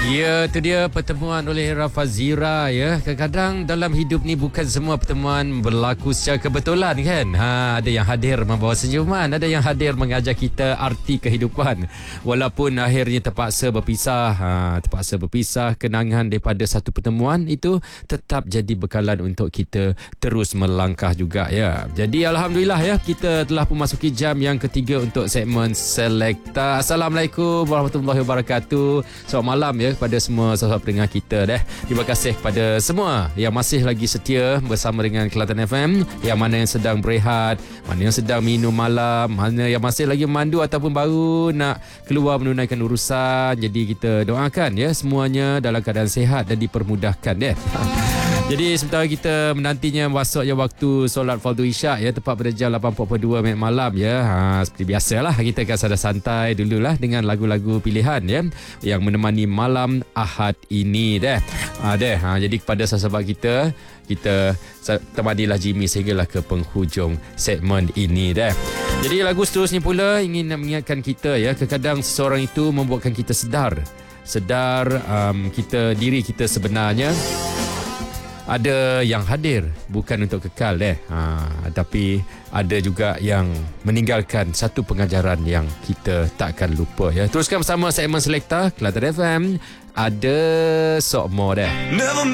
Ya, itu dia pertemuan oleh Rafazira ya. Kadang-kadang dalam hidup ni bukan semua pertemuan berlaku secara kebetulan kan. Ada yang hadir membawa senyuman, ada yang hadir mengajar kita arti kehidupan. Walaupun akhirnya terpaksa berpisah, kenangan daripada satu pertemuan itu tetap jadi bekalan untuk kita terus melangkah juga ya. Jadi alhamdulillah ya, kita telah memasuki jam yang ketiga untuk segmen Selekta. Assalamualaikum warahmatullahi wabarakatuh. Selamat malam ya kepada semua sahabat pendengar kita deh. Terima kasih kepada semua yang masih lagi setia bersama dengan Kelantan FM, yang mana yang sedang berehat, mana yang sedang minum malam, mana yang masih lagi memandu ataupun baru nak keluar menunaikan urusan. Jadi kita doakan ya semuanya dalam keadaan sihat dan dipermudahkan ya. Jadi sementara kita menantinya masuknya waktu solat fardu isyak ya, tepat pada jam 8.42 minit malam ya. Seperti biasalah kita akan santai dululah dengan lagu-lagu pilihan ya yang menemani malam Ahad ini deh. Jadi kepada sahabat kita temanilah Jimmy sehinggalah ke penghujung segmen ini deh. Jadi lagu seterusnya pula ingin mengingatkan kita ya, kadang-kadang seseorang itu membuatkan kita sedar diri kita sebenarnya ada yang hadir bukan untuk kekal tapi ada juga yang meninggalkan satu pengajaran yang kita takkan lupa ya. Teruskan bersama segmen Selekta Kelantan FM. Ada sok more deh.